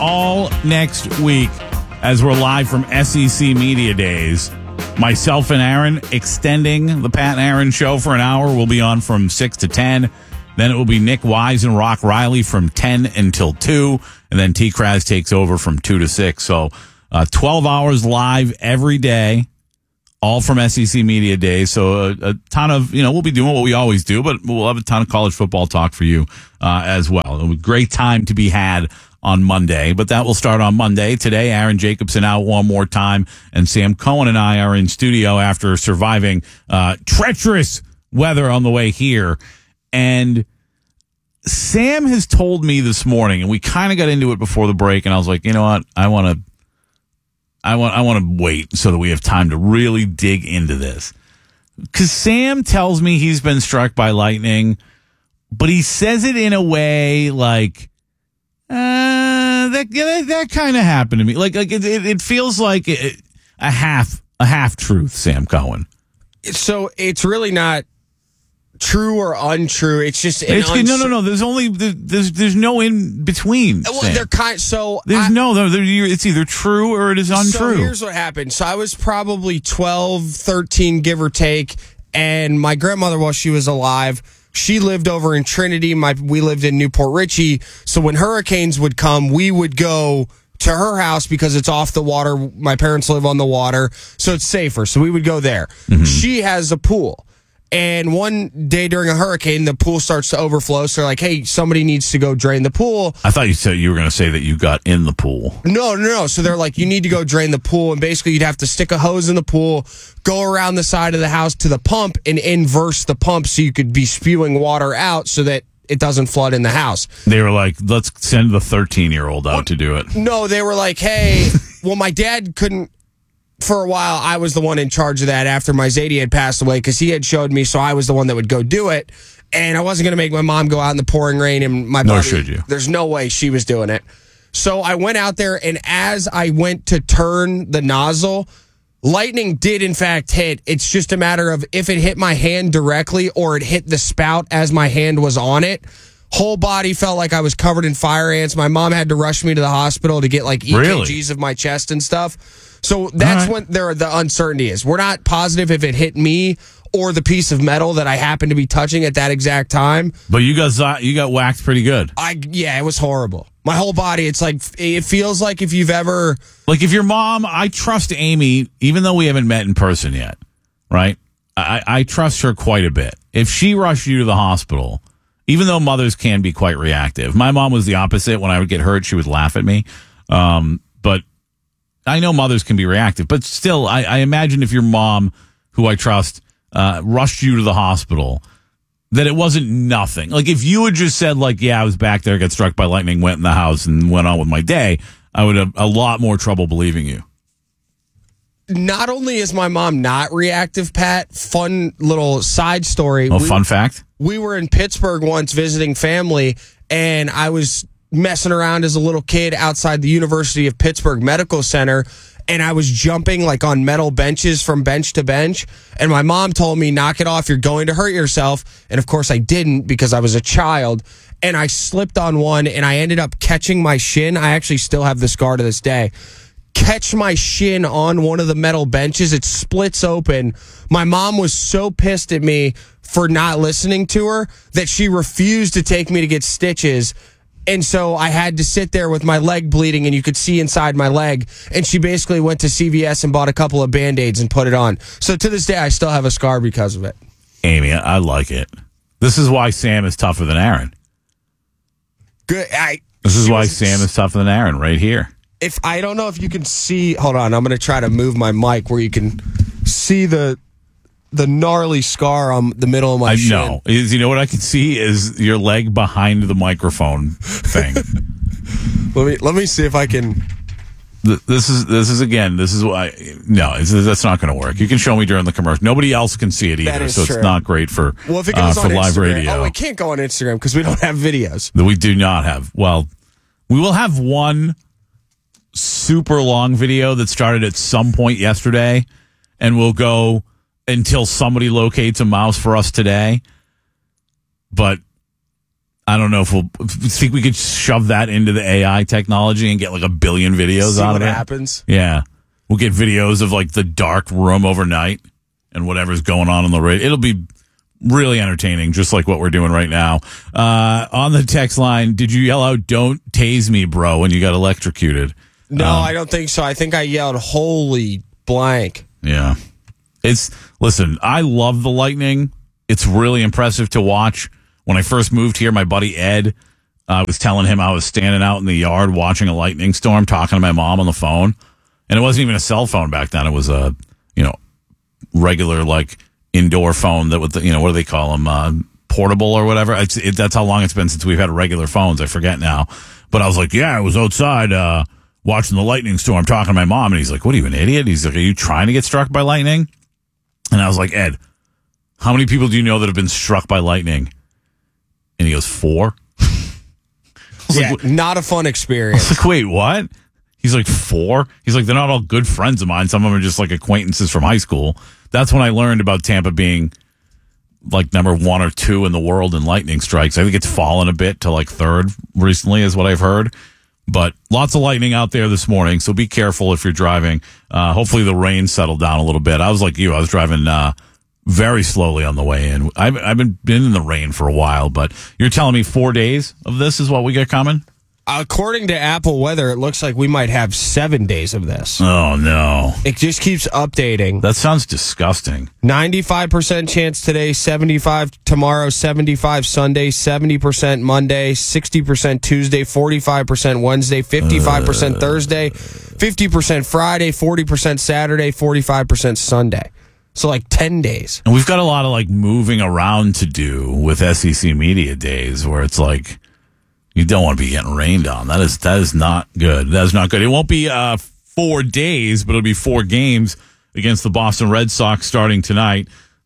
all next week as we're live from SEC Media Days. Myself and Aaron extending the Pat and Aaron show for an hour. We'll be on from 6 to 10. Then it will be Nick Wise and Rock Riley from 10 until 2. And then T. Kraz takes over from 2 to 6. So 12 hours live every day, all from SEC Media Days. So a ton of, we'll be doing what we always do, but we'll have a ton of college football talk for you as well. It was a great time to be had on Monday, but that will start on Monday. Today, Aaron Jacobson out one more time, and Sam Cohen and I are in studio after surviving treacherous weather on the way here. And Sam has told me this morning, and we kind of got into it before the break, and I was like, you know what? I want to wait so that we have time to really dig into this. Because Sam tells me he's been struck by lightning, but he says it in a way like, that kind of happened to me. Like it feels like a half truth, Sam Cohen. So it's really not true or untrue. It's just no. There's no in between. Well, Sam. they're kind. So it's either true or it is untrue. So here's what happened. So I was probably 12, 13, give or take, and my grandmother, while she was alive, she lived over in Trinity. We lived in Newport Richey. So when hurricanes would come, we would go to her house because it's off the water. My parents live on the water, so it's safer. So we would go there. Mm-hmm. She has a pool. And one day during a hurricane, the pool starts to overflow. So they're like, hey, somebody needs to go drain the pool. I thought you said you were going to say that you got in the pool. No. So they're like, you need to go drain the pool. And basically, you'd have to stick a hose in the pool, go around the side of the house to the pump, and inverse the pump so you could be spewing water out so that it doesn't flood in the house. They were like, let's send the 13-year-old out to do it. No, they were like, hey, well, my dad couldn't. For a while, I was the one in charge of that after my Zadie had passed away because he had showed me, so I was the one that would go do it. And I wasn't going to make my mom go out in the pouring rain. And nor should you. There's no way she was doing it. So I went out there, and as I went to turn the nozzle, lightning did, in fact, hit. It's just a matter of if it hit my hand directly or it hit the spout as my hand was on it. Whole body felt like I was covered in fire ants. My mom had to rush me to the hospital to get like EKGs of my chest and stuff. So that's when the uncertainty is. We're not positive if it hit me or the piece of metal that I happened to be touching at that exact time. But you got whacked pretty good. It was horrible. My whole body, it's like, it feels like if you've ever... Like if your mom, I trust Amy, even though we haven't met in person yet, right? I trust her quite a bit. If she rushed you to the hospital, even though mothers can be quite reactive. My mom was the opposite. When I would get hurt, she would laugh at me. But I know mothers can be reactive, but still, I imagine if your mom, who I trust, rushed you to the hospital, that it wasn't nothing. Like if you had just said, like, yeah, I was back there, got struck by lightning, went in the house, and went on with my day, I would have a lot more trouble believing you. Not only is my mom not reactive, Pat, fun little side story. Fun fact? We were in Pittsburgh once visiting family, and I was messing around as a little kid outside the University of Pittsburgh Medical Center, and I was jumping like on metal benches from bench to bench, and my mom told me, knock it off, you're going to hurt yourself. And of course I didn't because I was a child, and I slipped on one, and I ended up catching my shin. I actually still have the scar to this day. Catch my shin on one of the metal benches. It splits open. My mom was so pissed at me for not listening to her that she refused to take me to get stitches. And so I had to sit there with my leg bleeding, and you could see inside my leg. And she basically went to CVS and bought a couple of Band-Aids and put it on. So to this day, I still have a scar because of it. Amy, I like it. This is why Sam is tougher than Aaron. Good. This is why Sam is tougher than Aaron right here. If I don't know if you can see, hold on, I'm going to try to move my mic where you can see the gnarly scar on the middle of my shin. No, you know what I can see is your leg behind the microphone thing. let me see if I can. This is why. No, that's not going to work. You can show me during the commercial. Nobody else can see it either, so true. It's not great for if it goes on live Instagram, radio. Oh, it can't go on Instagram because we don't have videos. We do not have. Well, we will have one super long video that started at some point yesterday, and we'll go until somebody locates a mouse for us today. But I don't know if we'll think we could shove that into the AI technology and get like 1 billion videos See out what of it. happens. Yeah. We'll get videos of like the dark room overnight and whatever's going on the radio. It'll be really entertaining, just like what we're doing right now. On the text line, did you yell out, "Don't tase me, bro," when you got electrocuted? No, I don't think so. I think I yelled, "Holy blank." Yeah. Listen, I love the lightning. It's really impressive to watch. When I first moved here, my buddy Ed, I was telling him I was standing out in the yard watching a lightning storm, talking to my mom on the phone. And it wasn't even a cell phone back then. It was a, regular like indoor phone that with the, what do they call them? Portable or whatever. That's how long it's been since we've had regular phones. I forget now. But I was like, yeah, I was outside watching the lightning storm, talking to my mom. And he's like, "What are you, an idiot?" He's like, "Are you trying to get struck by lightning?" And I was like, "Ed, how many people do you know that have been struck by lightning?" And he goes, 4. Yeah, not a fun I experience. was like, "Wait, what?" He's like, 4? He's like, "They're not all good friends of mine. Some of them are just like acquaintances from high school." That's when I learned about Tampa being like number 1 or 2 in the world in lightning strikes. I think it's fallen a bit to like 3rd recently is what I've heard. But lots of lightning out there this morning, so be careful if you're driving. Hopefully the rain settled down a little bit. I was like you. I was driving very slowly on the way in. I've been in the rain for a while, but you're telling me 4 days of this is what we get coming? According to Apple Weather, it looks like we might have 7 days of this. Oh, no. It just keeps updating. That sounds disgusting. 95% chance today, 75 tomorrow, 75 Sunday, 70% Monday, 60% Tuesday, 45% Wednesday, 55% Thursday, 50% Friday, 40% Saturday, 45% Sunday. So like 10 days. And we've got a lot of like moving around to do with SEC Media Days where it's like, you don't want to be getting rained on. That is not good. That is not good. It won't be 4 days, but it'll be 4 games against the Boston Red Sox starting tonight.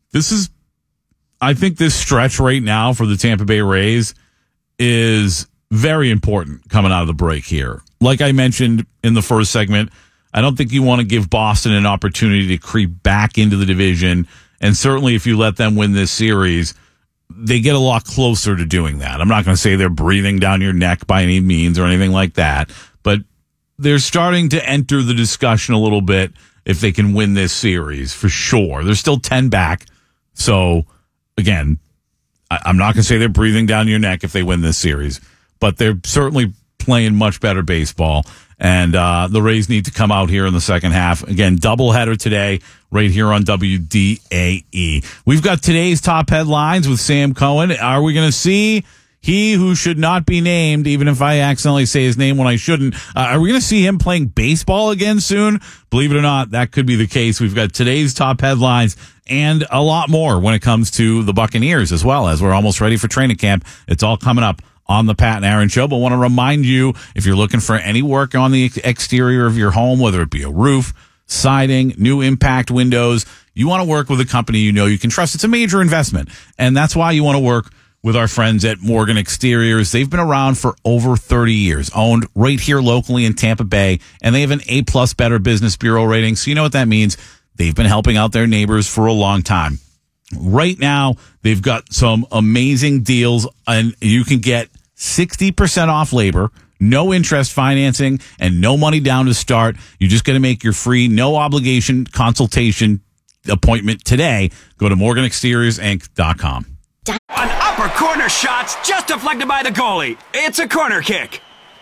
I think this stretch right now for the Tampa Bay Rays is very important coming out of the break here. Like I mentioned in the first segment, I don't think you want to give Boston an opportunity to creep back into the division. And certainly if you let them win this series, they get a lot closer to doing that. I'm not going to say they're breathing down your neck by any means or anything like that, but they're starting to enter the discussion a little bit if they can win this series for sure. They're still 10 back. So again, I'm not going to say they're breathing down your neck if they win this series, but they're certainly playing much better baseball. And the Rays need to come out here in the second half. Again, doubleheader today right here on WDAE. We've got today's top headlines with Sam Cohen. Are we going to see he who should not be named, even if I accidentally say his name when I shouldn't? Are we going to see him playing baseball again soon? Believe it or not, that could be the case. We've got today's top headlines and a lot more when it comes to the Buccaneers as well, as we're almost ready for training camp. It's all coming up on the Pat and Aaron Show. But want to remind you, if you're looking for any work on the exterior of your home, whether it be a roof, siding, new impact windows, you want to work with a company you know you can trust. It's a major investment. And that's why you want to work with our friends at Morgan Exteriors. They've been around for over 30 years, owned right here locally in Tampa Bay, and they have an A+ Better Business Bureau rating. So you know what that means. They've been helping out their neighbors for a long time. Right now, they've got some amazing deals, and you can get 60% off labor, no interest financing, and no money down to start. You just got to make your free, no obligation consultation appointment today. Go to MorganExteriorsInc.com. An upper corner shot's just deflected by the goalie. It's a corner kick.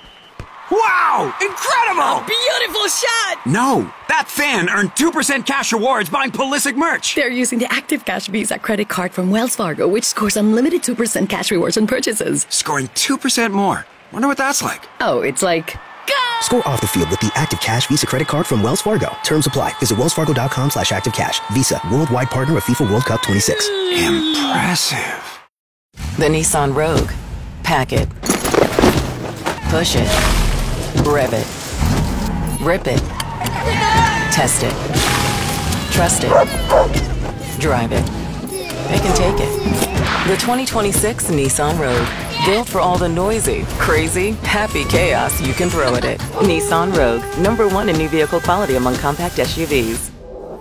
Wow! Incredible! Beautiful shot! No, that fan earned 2% cash rewards buying Pulisic merch. They're using the Active Cash Visa credit card from Wells Fargo, which scores unlimited 2% cash rewards on purchases. Scoring 2% more. Wonder what that's like. Oh, it's like... Go! Score off the field with the Active Cash Visa credit card from Wells Fargo. Terms apply. Visit wellsfargo.com/activecash. Visa, worldwide partner of FIFA World Cup 26. Impressive. The Nissan Rogue. Pack it. Push it. Rev it. Rip it. Test it. Trust it. Drive it. They can take it. The 2026 Nissan Rogue. Built for all the noisy, crazy, happy chaos you can throw at it. Nissan Rogue. #1 in new vehicle quality among compact SUVs.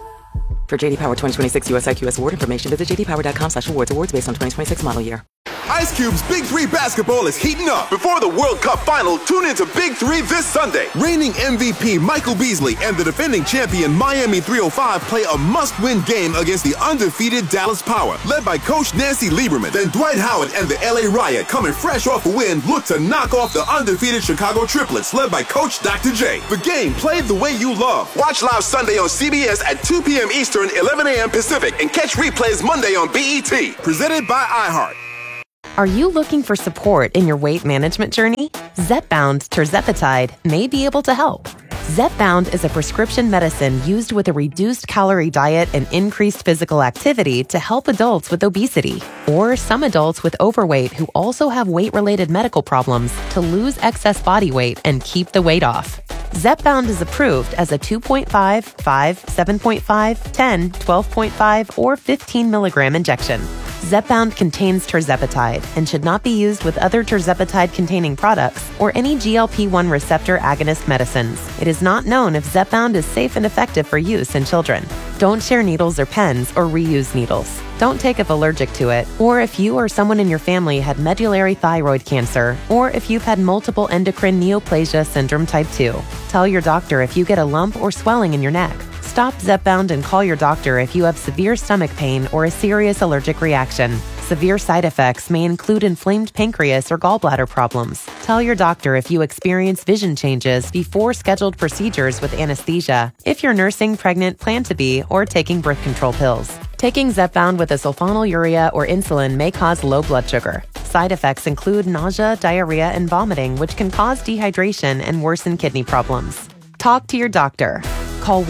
For JD Power 2026 US IQS award information, visit jdpower.com/awards. Awards based on 2026 model year. Ice Cube's Big 3 basketball is heating up. Before the World Cup final, tune into Big 3 this Sunday. Reigning MVP Michael Beasley and the defending champion Miami 305 play a must-win game against the undefeated Dallas Power, led by Coach Nancy Lieberman. Then Dwight Howard and the LA Riot, coming fresh off a win, look to knock off the undefeated Chicago Triplets, led by Coach Dr. J. The game played the way you love. Watch live Sunday on CBS at 2 p.m. Eastern, 11 a.m. Pacific, and catch replays Monday on BET. Presented by iHeart. Are you looking for support in your weight management journey? Zepbound tirzepatide may be able to help. Zepbound is a prescription medicine used with a reduced calorie diet and increased physical activity to help adults with obesity or some adults with overweight who also have weight-related medical problems to lose excess body weight and keep the weight off. Zepbound is approved as a 2.5, 5, 7.5, 10, 12.5, or 15 milligram injection. Zepbound contains tirzepatide and should not be used with other tirzepatide-containing products or any GLP-1 receptor agonist medicines. It is not known if Zepbound is safe and effective for use in children. Don't share needles or pens or reuse needles. Don't take if allergic to it, or if you or someone in your family had medullary thyroid cancer, or if you've had multiple endocrine neoplasia syndrome type 2. Tell your doctor if you get a lump or swelling in your neck. Stop Zepbound and call your doctor if you have severe stomach pain or a serious allergic reaction. Severe side effects may include inflamed pancreas or gallbladder problems. Tell your doctor if you experience vision changes before scheduled procedures with anesthesia, if you're nursing, pregnant, plan to be, or taking birth control pills. Taking Zepbound with a sulfonylurea or insulin may cause low blood sugar. Side effects include nausea, diarrhea, and vomiting, which can cause dehydration and worsen kidney problems. Talk to your doctor. Call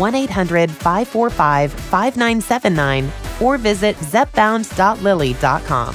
1-800-545-5979 or visit zepbound.lilly.com.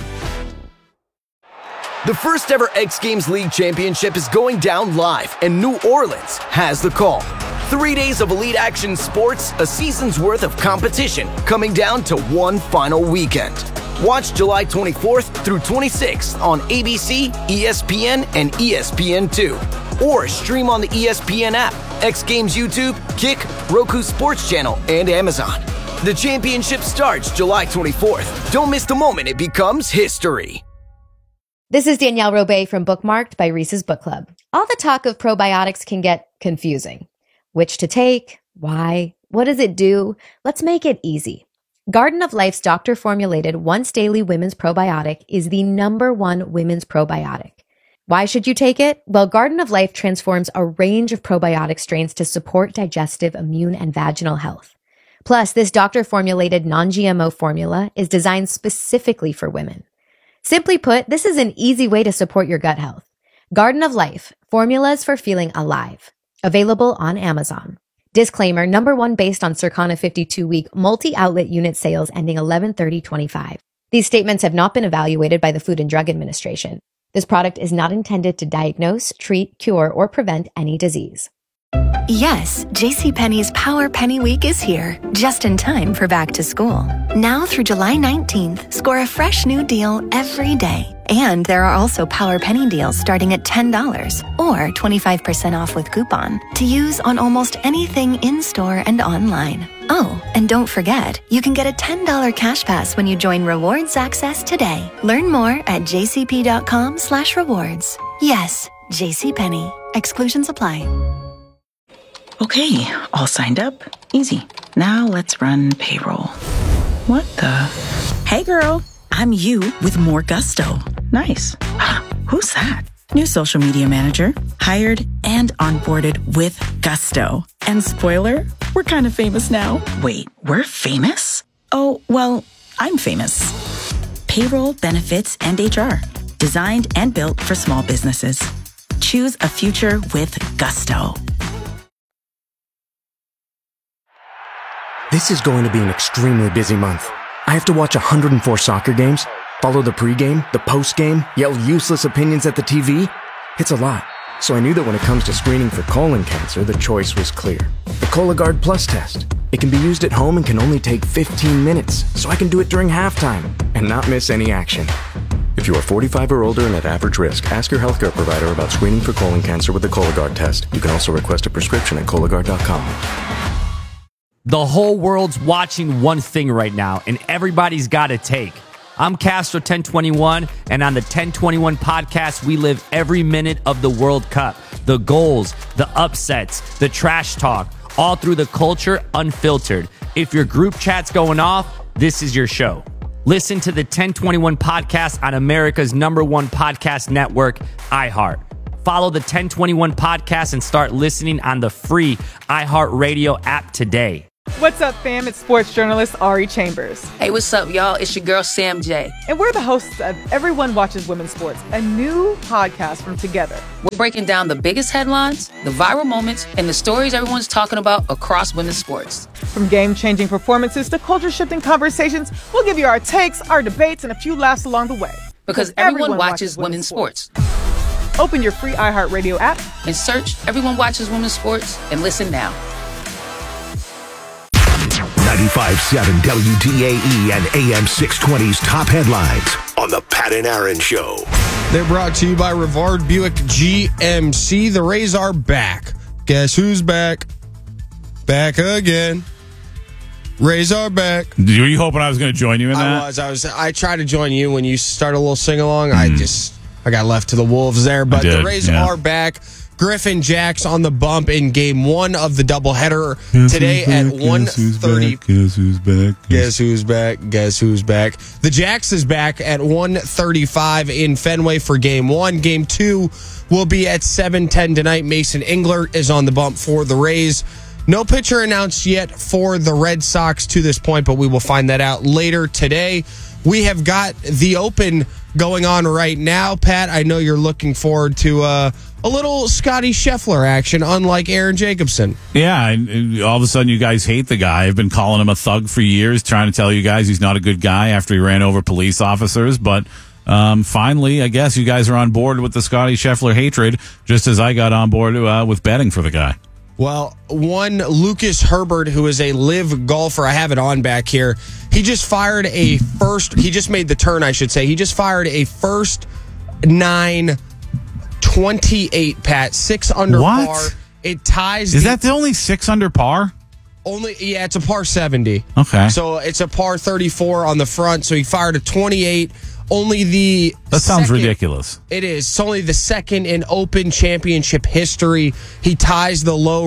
The first ever X Games League Championship is going down live, and New Orleans has the call. 3 days of elite action sports, a season's worth of competition, coming down to one final weekend. Watch July 24th through 26th on ABC, ESPN, and ESPN2. Or stream on the ESPN app, X Games YouTube, Kick, Roku Sports Channel, and Amazon. The championship starts July 24th. Don't miss the moment it becomes history. This is Danielle Robay from Bookmarked by Reese's Book Club. All the talk of probiotics can get confusing. Which to take? Why? What does it do? Let's make it easy. Garden of Life's doctor-formulated once-daily women's probiotic is the #1 women's probiotic. Why should you take it? Well, Garden of Life transforms a range of probiotic strains to support digestive, immune, and vaginal health. Plus, this doctor-formulated non-GMO formula is designed specifically for women. Simply put, this is an easy way to support your gut health. Garden of Life, formulas for feeling alive. Available on Amazon. Disclaimer, #1 based on Circana 52-week multi-outlet unit sales ending 11/30/25. These statements have not been evaluated by the Food and Drug Administration. This product is not intended to diagnose, treat, cure, or prevent any disease. Yes, JCPenney's Power Penny Week is here, just in time for back to school. Now through July 19th, score a fresh new deal every day. And there are also Power Penny deals starting at $10 or 25% off with coupon to use on almost anything in-store and online. Oh, and don't forget, you can get a $10 cash pass when you join Rewards Access today. Learn more at jcp.com/rewards. Yes, JCPenney. Exclusions apply. Okay, all signed up. Easy. Now let's run payroll. What the? Hey girl, I'm you with more gusto. Nice. Who's that? New social media manager. Hired and onboarded with gusto. And spoiler, we're kind of famous now. Wait, we're famous? Oh, well, I'm famous. Payroll, benefits, and HR. Designed and built for small businesses. Choose a future with gusto. This is going to be an extremely busy month. I have to watch 104 soccer games, follow the pregame, the postgame, yell useless opinions at the TV. It's a lot. So I knew that when it comes to screening for colon cancer, the choice was clear. The Cologuard Plus test. It can be used at home and can only take 15 minutes, so I can do it during halftime and not miss any action. If you are 45 or older and at average risk, ask your healthcare provider about screening for colon cancer with the Cologuard test. You can also request a prescription at Cologuard.com. The whole world's watching one thing right now, and everybody's got a take. I'm Castro 1021, and on the 1021 podcast, we live every minute of the World Cup. The goals, the upsets, the trash talk, all through the culture unfiltered. If your group chat's going off, this is your show. Listen to the 1021 podcast on America's #1 podcast network, iHeart. Follow the 1021 podcast and start listening on the free iHeartRadio app today. What's up, fam? It's sports journalist Ari Chambers. Hey, what's up, y'all? It's your girl, Sam J. And we're the hosts of Everyone Watches Women's Sports, a new podcast from Together. We're breaking down the biggest headlines, the viral moments, and the stories everyone's talking about across women's sports. From game-changing performances to culture-shifting conversations, we'll give you our takes, our debates, and a few laughs along the way. Because everyone watches women's sports. Open your free iHeartRadio app and search Everyone Watches Women's Sports and listen now. 95.7 WDAE and AM 620's top headlines on the Pat and Aaron Show. They're brought to you by Rivard Buick GMC. The Rays are back. Guess who's back? Back again. Rays are back. Were you hoping I was going to join you in that? I tried to join you when you started a little sing-along. I got left to the wolves there. But the Rays are back. Griffin Jacks on the bump in game 1 of the doubleheader today at 1:30. Guess who's back? Guess who's back? Guess who's back? The Jacks is back at 1:35 in Fenway for game 1. Game 2 will be at 7:10 tonight. Mason Englert is on the bump for the Rays. No pitcher announced yet for the Red Sox to this point, but we will find that out later today. We have got the Open going on right now. Pat, I know you're looking forward to a little Scotty Scheffler action, unlike Aaron Jacobson. Yeah, and all of a sudden you guys hate the guy. I've been calling him a thug for years, trying to tell you guys he's not a good guy after he ran over police officers. But finally, I guess you guys are on board with the Scotty Scheffler hatred, just as I got on board with betting for the guy. Well, one Lucas Herbert, who is a live golfer, I have it on back here. He just fired he just made the turn, I should say. He just fired a first 9-28, Pat, 6 under par. It ties. Is that the only 6 under par? Yeah, it's a par 70. Okay. So it's a par 34 on the front. So he fired a 28. That sounds ridiculous. It is. It's only the second in Open Championship history. He ties the low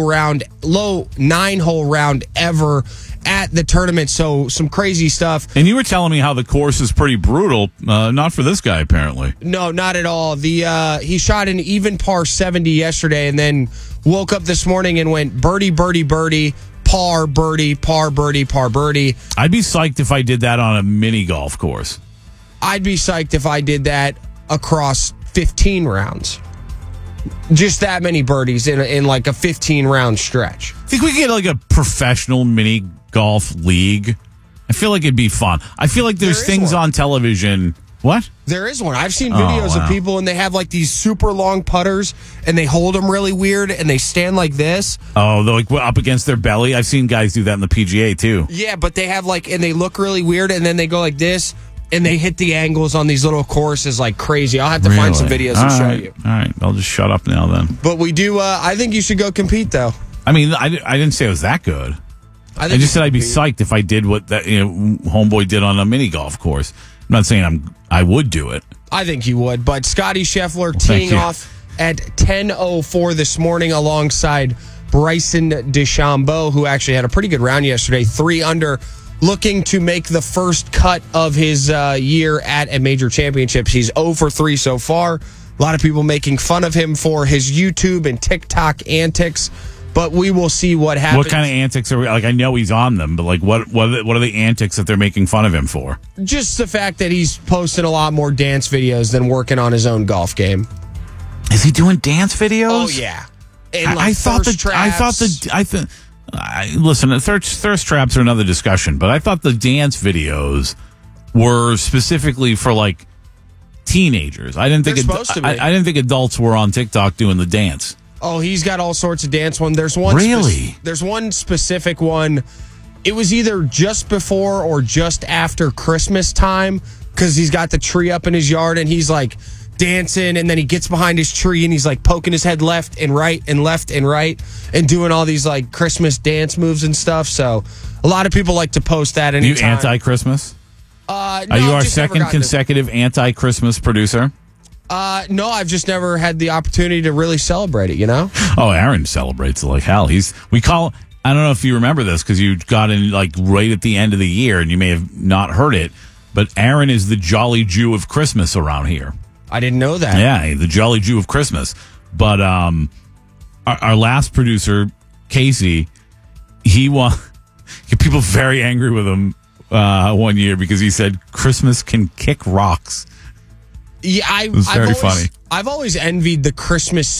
9-hole round ever at the tournament. So some crazy stuff. And you were telling me how the course is pretty brutal. Not for this guy, apparently. No, not at all. He shot an even par 70 yesterday and then woke up this morning and went birdie, birdie, birdie, par, birdie, par, birdie, par, birdie. I'd be psyched if I did that on a mini golf course. I'd be psyched if I did that across 15 rounds. Just that many birdies in like a 15-round stretch. Think we could get like a professional mini golf league? I feel like it'd be fun. I feel like there's things on television. What? There is one. I've seen videos of people and they have like these super long putters and they hold them really weird and they stand like this. Oh, they're like up against their belly. I've seen guys do that in the PGA too. Yeah, but they have and they look really weird and then they go like this. And they hit the angles on these little courses like crazy. I'll have to find some videos and show you. All right. I'll just shut up now then. But we do, I think you should go compete, though. I mean, I didn't say it was that good. I just said I'd be psyched if I did what that homeboy did on a mini golf course. I'm not saying I would do it. I think you would. But Scotty Scheffler teeing off at 10:04 this morning alongside Bryson DeChambeau, who actually had a pretty good round yesterday, 3 under. Looking to make the first cut of his year at a major championship. He's 0 for 3 so far. A lot of people making fun of him for his YouTube and TikTok antics, but we will see what happens. What kind of antics are I know he's on them, but what are the antics that they're making fun of him for? Just the fact that he's posting a lot more dance videos than working on his own golf game. Is he doing dance videos? Oh yeah. And listen, thirst traps are another discussion, but I thought the dance videos were specifically for like teenagers. I didn't think I didn't think adults were on TikTok doing the dance. Oh, he's got all sorts of dance ones. There's one there's one specific one. It was either just before or just after Christmas time because he's got the tree up in his yard and he's like dancing, and then he gets behind his tree and he's like poking his head left and right and left and right and doing all these like Christmas dance moves and stuff. So a lot of people like to post that anytime. You anti-Christmas? No, Are you I've our just never second gotten to- consecutive anti-Christmas producer? No, I've just never had the opportunity to really celebrate it, you know? Oh, Aaron celebrates it like hell. I don't know if you remember this because you got in like right at the end of the year and you may have not heard it, but Aaron is the Jolly Jew of Christmas around here. I didn't know that. Yeah, the Jolly Jew of Christmas. But our last producer, Casey, people very angry with him one year because he said Christmas can kick rocks. Yeah, it was very funny. I've always envied the Christmas